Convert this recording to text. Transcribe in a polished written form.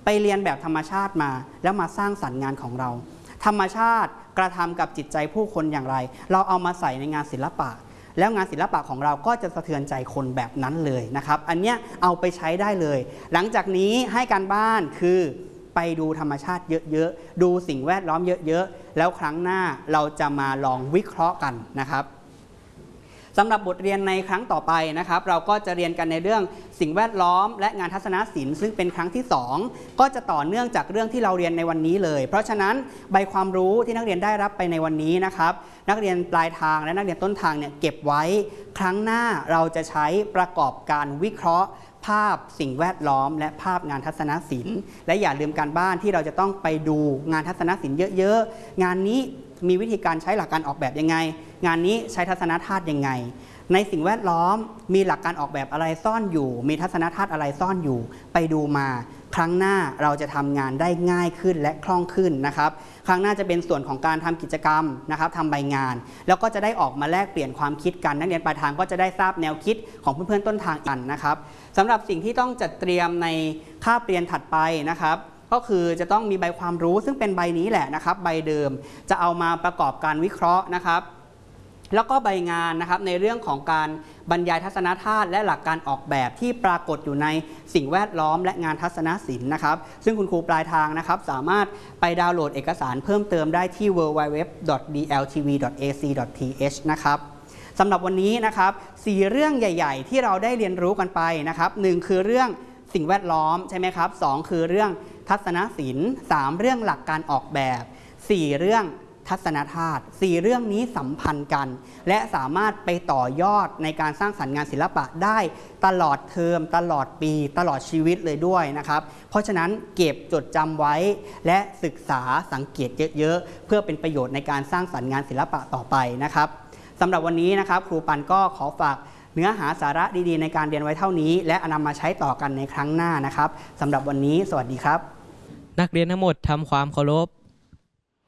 เรียนแบบธรรมชาติมาแล้วมาสร้างสรรค์งานของเราธรรมชาติกระทำกับจิตใจผู้คนอย่างไรเราเอามาใส่ในงานศิลปะแล้วงานศิลปะของเราก็จะสะเทือนใจคนแบบนั้นเลยนะครับอันเนี้ยเอาไปใช้ได้เลยหลังจากนี้ให้การบ้านคือไปดูธรรมชาติเยอะๆดูสิ่งแวดล้อมเยอะๆแล้วครั้งหน้าเราจะมาลองวิเคราะห์กันนะครับสำหรับบทเรียนในครั้งต่อไปนะครับเราก็จะเรียนกันในเรื่องสิ่งแวดล้อมและงานทัศนศิลป์ซึ่งเป็นครั้งที่2ก็จะต่อเนื่องจากเรื่องที่เราเรียนในวันนี้เลยเพราะฉะนั้นใบความรู้ที่นักเรียนได้รับไปในวันนี้นะครับนักเรียนปลายทางและนักเรียนต้นทางเนี่ยเก็บไว้ครั้งหน้าเราจะใช้ประกอบการวิเคราะห์ภาพสิ่งแวดล้อมและภาพงานทัศนศิลป์และอย่าลืมการบ้านที่เราจะต้องไปดูงานทัศนศิลป์เยอะๆงานนี้มีวิธีการใช้หลักการออกแบบยังไงงานนี้ใช้ทัศนธาตุยังไงในสิ่งแวดล้อมมีหลักการออกแบบอะไรซ่อนอยู่มีทัศนธาตุอะไรซ่อนอยู่ไปดูมาครั้งหน้าเราจะทำงานได้ง่ายขึ้นและคล่องขึ้นนะครับครั้งหน้าจะเป็นส่วนของการทำกิจกรรมนะครับทำใบงานแล้วก็จะได้ออกมาแลกเปลี่ยนความคิดกันนักเรียนปลายทางก็จะได้ทราบแนวคิดของเพื่อนๆต้นทางกันนะครับสำหรับสิ่งที่ต้องจัดเตรียมในคาบเรียนถัดไปนะครับก็คือจะต้องมีใบความรู้ซึ่งเป็นใบนี้แหละนะครับใบเดิมจะเอามาประกอบการวิเคราะห์นะครับแล้วก็ใบงานนะครับในเรื่องของการบรรยายทัศนธาตุและหลักการออกแบบที่ปรากฏอยู่ในสิ่งแวดล้อมและงานทัศนศิลป์นะครับซึ่งคุณครูปลายทางนะครับสามารถไปดาวน์โหลดเอกสารเพิ่มเติมได้ที่ www.dltv.ac.th นะครับสำหรับวันนี้นะครับ4เรื่องใหญ่ๆที่เราได้เรียนรู้กันไปนะครับ1คือเรื่องสิ่งแวดล้อมใช่ไหมครับ2คือเรื่องทัศนศิลป์3เรื่องหลักการออกแบบ4เรื่องทัศนธาตุ4เรื่องนี้สัมพันธ์กันและสามารถไปต่อยอดในการสร้างสรรค์งานศิลปะได้ตลอดเทอมตลอดปีตลอดชีวิตเลยด้วยนะครับเพราะฉะนั้นเก็บจดจำไว้และศึกษาสังเกตเยอะๆเพื่อเป็นประโยชน์ในการสร้างสรรค์งานศิลปะต่อไปนะครับสำหรับวันนี้นะครับครูปันก็ขอฝากเนื้อหาสาระดีๆในการเรียนไว้เท่านี้และนำมาใช้ต่อกันในครั้งหน้านะครับสำหรับวันนี้สวัสดีครับนักเรียนทั้งหมดทำความเคารพ